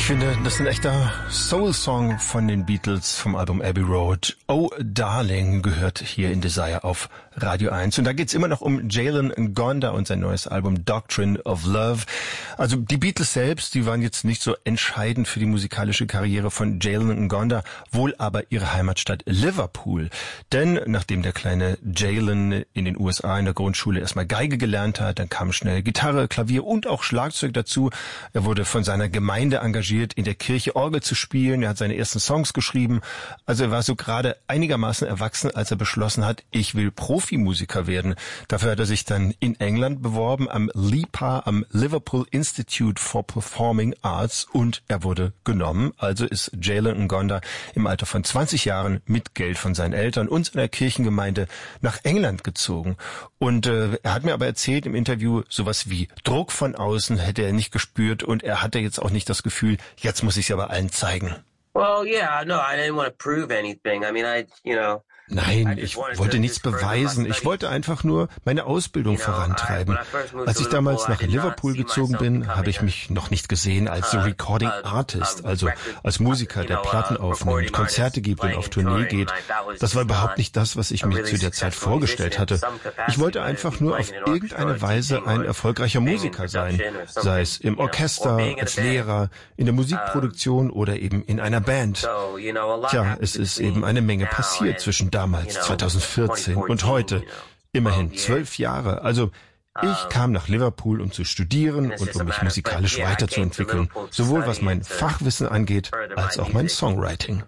finde, das ist ein echter Soul-Song von den Beatles vom Album Abbey Road. Oh Darling gehört hier in Desire auf Radio 1. Und da geht's immer noch um Jalen Ngonda und sein neues Album Doctrine of Love. Also die Beatles selbst, die waren jetzt nicht so entscheidend für die musikalische Karriere von Jalen Ngonda, wohl aber ihre Heimatstadt Liverpool. Denn nachdem der kleine Jalen in den USA in der Grundschule erstmal Geige gelernt hat, dann kam schnell Gitarre, Klavier und auch Schlagzeug dazu. Er wurde von seiner Gemeinde engagiert, in der Kirche Orgel zu spielen. Er hat seine ersten Songs geschrieben. Also er war so gerade einigermaßen erwachsen, als er beschlossen hat, ich will Profimusiker werden. Dafür hat er sich dann in England beworben, am LIPA, am Liverpool Institute for Performing Arts, und er wurde genommen. Also ist Jalen Ngonda im Alter von 20 Jahren mit Geld von seinen Eltern und seiner Kirchengemeinde nach England gezogen. Und er hat mir aber erzählt im Interview, sowas wie Druck von außen hätte er nicht gespürt, und er hatte jetzt auch nicht das Gefühl, jetzt muss ich es aber allen zeigen. Well, yeah, no, I didn't want to prove anything. I mean, Nein, ich wollte nichts beweisen. Ich wollte einfach nur meine Ausbildung vorantreiben. Als ich damals nach Liverpool gezogen bin, habe ich mich noch nicht gesehen als Recording Artist, also als Musiker, der Platten aufnimmt, Konzerte gibt und auf Tournee geht. Das war überhaupt nicht das, was ich mir zu der Zeit vorgestellt hatte. Ich wollte einfach nur auf irgendeine Weise ein erfolgreicher Musiker sein, sei es im Orchester, als Lehrer, in der Musikproduktion oder eben in einer Band. Tja, es ist eben eine Menge passiert zwischen damals, 2014 und heute. Immerhin 12 Jahre. Also ich kam nach Liverpool, um zu studieren und um mich musikalisch weiterzuentwickeln. Sowohl was mein Fachwissen angeht, als auch mein Songwriting.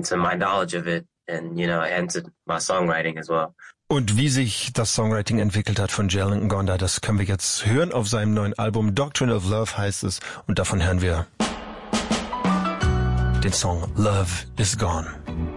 Und wie sich das Songwriting entwickelt hat von Jalen Ngonda, das können wir jetzt hören auf seinem neuen Album. Doctrine of Love heißt es. Und davon hören wir den Song Love is Gone.